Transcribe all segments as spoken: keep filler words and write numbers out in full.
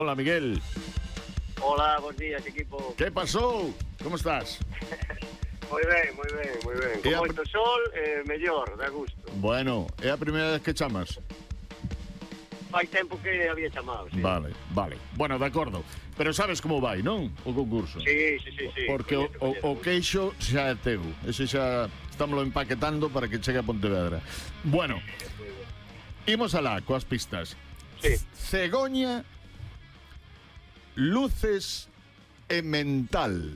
Hola, Miguel. Hola, buenos días, equipo. ¿Qué pasó? ¿Cómo estás? Moi ben, moi ben, moi ben. Con E a- moito sol, eh, mellor, da gusto. Bueno, é a primeira vez que chamas? Fai tempo que había chamado, sí. Vale, vale. Bueno, de acordo. Pero sabes como vai, non? O concurso. Sí, sí, sí, sí. Porque o, coñezo, o, o coñezo. queixo xa é teu. Ese xa estámoslo empaquetando para que chegue a Pontevedra. Bueno, imos alá coas pistas. Sí. Cegoña, luces e mental.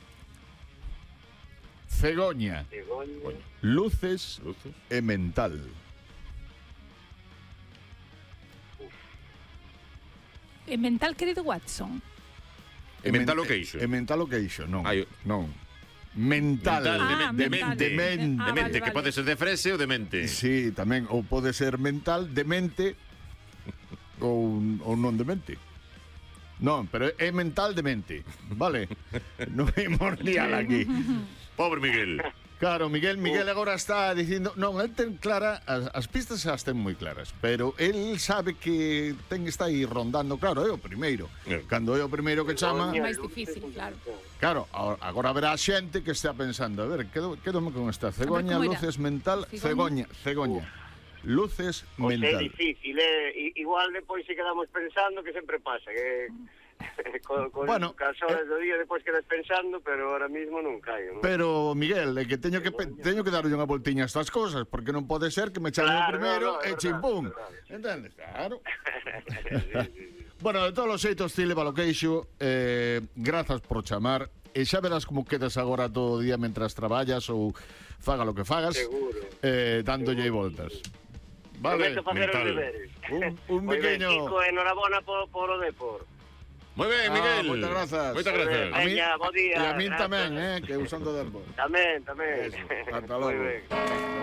Cegoña, Begoña. luces, Luces. e mental. E mental, querido Watson. E mental o queixo. E mental o queixo, non. Ai, non. Mental. Mental, de, Ah, men- de mental. mente. De mente. Ah, De mente, vale, que vale. pode ser de frese ou de mente. Sí, tamén. Ou pode ser mental, demente ou, ou non demente. Non, pero é mental demente, vale? Non imos liar aquí. Pobre Miguel. Claro, Miguel, Miguel agora está dicindo, non, el ten clara, as, as pistas as ten moi claras, pero el sabe que ten está aí rondando, claro, é o primeiro. Eh. Cando é o primeiro que chama, É máis difícil, claro. claro, a- agora haberá xente que está pensando, a ver, quedo, quedome con esta cegoña, como era? luces mental, cegoña, Cegoña. cegoña. Luces Pois é mental. difícil, eh? I- Igual depois se quedamos pensando, que sempre pasa, que con, con Bueno, cas horas do día depois quedas pensando, pero ahora mismo non caigo, non? Pero, Miguel, é que teño que pe- teño que darlle unha voltiña a estas cosas, porque non pode ser que me chamen Claro, o primeiro no, no, e é verdade, chimpum. é verdade. Entendes? Claro. Sí, sí, sí. Bueno, de todos os xeitos, Tile Baloqueixo, eh, grazas por chamar. E xa verás como quedas agora todo o día mentras traballas ou faga lo que fagas, Seguro. eh, dándolle voltas. Vale, Prometo facer os mental. deberes. un, un Moi ben, pequeño... Kiko, enhorabona por, por o Depor. Moi ben, Ah, Miguel. moitas grazas. Moitas grazas. Moi ben. Veña, bo día, E a min grazas. tamén, eh, que usando derbo. Tamén, tamén. Ata Moi logo. ben.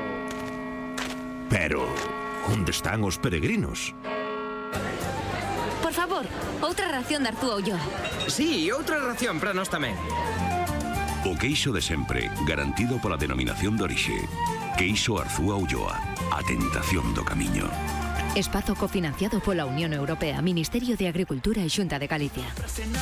Pero, onde están os peregrinos? Por favor, outra ración de Artúa Ulloa. Sí, outra ración para nós tamén. O queixo de sempre, garantido pola denominación de orixe. Queixo Arzúa Ulloa, a tentación do camiño. Espazo cofinanciado pola Unión Europea, Ministerio de Agricultura e Xunta de Galicia.